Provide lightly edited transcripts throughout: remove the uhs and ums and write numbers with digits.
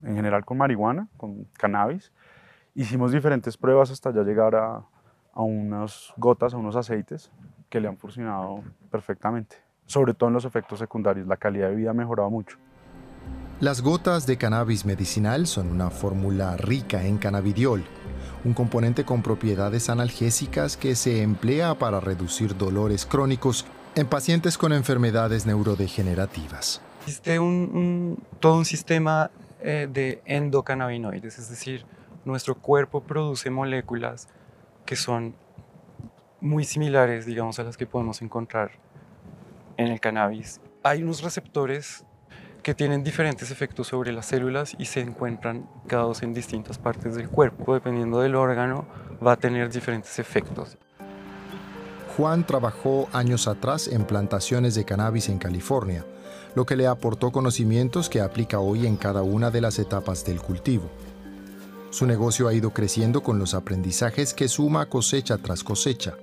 en general con marihuana, con cannabis. Hicimos diferentes pruebas hasta ya llegar a unas gotas, a unos aceites que le han funcionado perfectamente, sobre todo en los efectos secundarios. La calidad de vida ha mejorado mucho. Las gotas de cannabis medicinal son una fórmula rica en cannabidiol, un componente con propiedades analgésicas que se emplea para reducir dolores crónicos en pacientes con enfermedades neurodegenerativas. Existe todo un sistema de endocannabinoides, es decir, nuestro cuerpo produce moléculas que son muy similares, digamos, a las que podemos encontrar en el cannabis. Hay unos receptores que tienen diferentes efectos sobre las células y se encuentran ubicados en distintas partes del cuerpo. Dependiendo del órgano, va a tener diferentes efectos. Juan trabajó años atrás en plantaciones de cannabis en California, lo que le aportó conocimientos que aplica hoy en cada una de las etapas del cultivo. Su negocio ha ido creciendo con los aprendizajes que suma cosecha tras cosecha.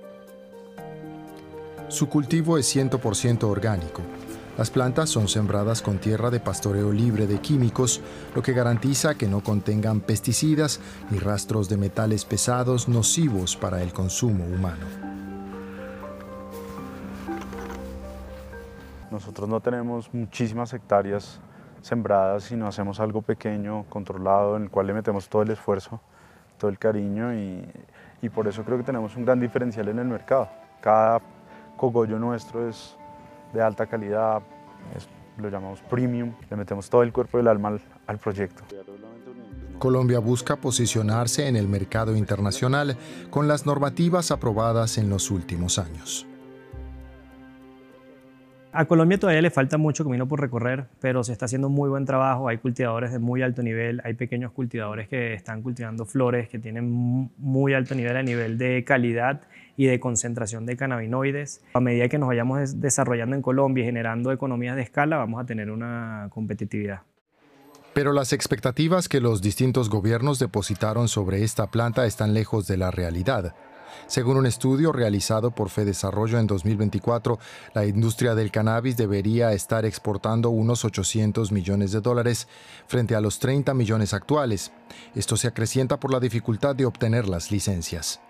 Su cultivo es 100% orgánico. Las plantas son sembradas con tierra de pastoreo libre de químicos, lo que garantiza que no contengan pesticidas ni rastros de metales pesados nocivos para el consumo humano. Nosotros no tenemos muchísimas hectáreas sembradas, sino hacemos algo pequeño, controlado, en el cual le metemos todo el esfuerzo, todo el cariño y por eso creo que tenemos un gran diferencial en el mercado. Cada cogollo nuestro es de alta calidad, lo llamamos premium, le metemos todo el cuerpo y el alma al proyecto. Colombia busca posicionarse en el mercado internacional con las normativas aprobadas en los últimos años. A Colombia todavía le falta mucho camino por recorrer, pero se está haciendo muy buen trabajo. Hay cultivadores de muy alto nivel, hay pequeños cultivadores que están cultivando flores que tienen muy alto nivel a nivel de calidad y de concentración de cannabinoides. A medida que nos vayamos desarrollando en Colombia y generando economías de escala, vamos a tener una competitividad. Pero las expectativas que los distintos gobiernos depositaron sobre esta planta están lejos de la realidad. Según un estudio realizado por FEDesarrollo en 2024, la industria del cannabis debería estar exportando unos $800 millones frente a los 30 millones actuales. Esto se acrecienta por la dificultad de obtener las licencias.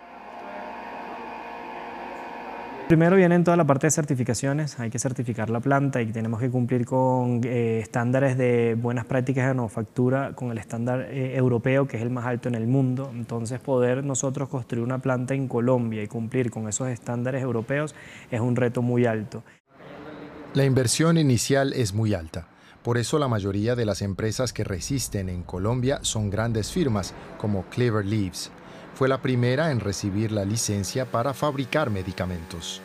Primero viene toda la parte de certificaciones, hay que certificar la planta y tenemos que cumplir con estándares de buenas prácticas de manufactura, con el estándar europeo, que es el más alto en el mundo. Entonces, poder nosotros construir una planta en Colombia y cumplir con esos estándares europeos es un reto muy alto. La inversión inicial es muy alta. Por eso la mayoría de las empresas que resisten en Colombia son grandes firmas como Clever Leaves. Fue la primera en recibir la licencia para fabricar medicamentos.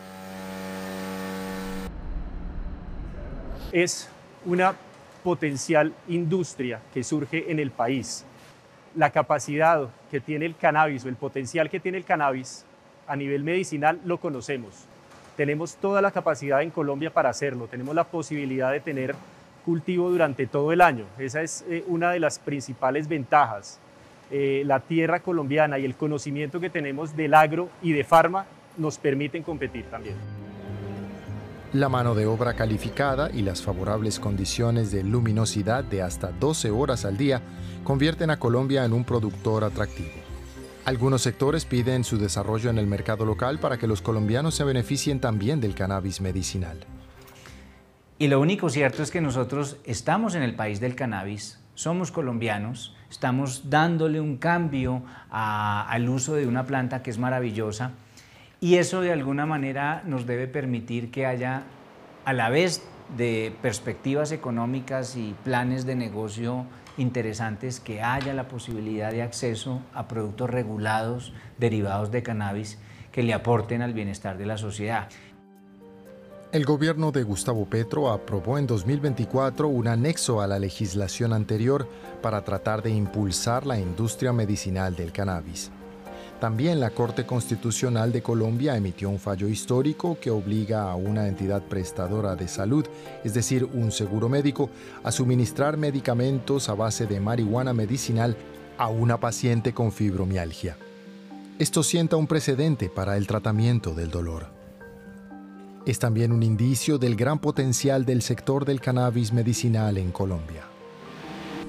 Es una potencial industria que surge en el país. La capacidad que tiene el cannabis o el potencial que tiene el cannabis a nivel medicinal lo conocemos. Tenemos toda la capacidad en Colombia para hacerlo. Tenemos la posibilidad de tener cultivo durante todo el año. Esa es una de las principales ventajas. La tierra colombiana y el conocimiento que tenemos del agro y de farma nos permiten competir también. La mano de obra calificada y las favorables condiciones de luminosidad de hasta 12 horas al día convierten a Colombia en un productor atractivo. Algunos sectores piden su desarrollo en el mercado local para que los colombianos se beneficien también del cannabis medicinal. Y lo único cierto es que nosotros estamos en el país del cannabis, somos colombianos, estamos dándole un cambio al uso de una planta que es maravillosa y eso de alguna manera nos debe permitir que haya, a la vez de perspectivas económicas y planes de negocio interesantes, que haya la posibilidad de acceso a productos regulados derivados de cannabis que le aporten al bienestar de la sociedad. El gobierno de Gustavo Petro aprobó en 2024 un anexo a la legislación anterior para tratar de impulsar la industria medicinal del cannabis. También la Corte Constitucional de Colombia emitió un fallo histórico que obliga a una entidad prestadora de salud, es decir, un seguro médico, a suministrar medicamentos a base de marihuana medicinal a una paciente con fibromialgia. Esto sienta un precedente para el tratamiento del dolor. Es también un indicio del gran potencial del sector del cannabis medicinal en Colombia.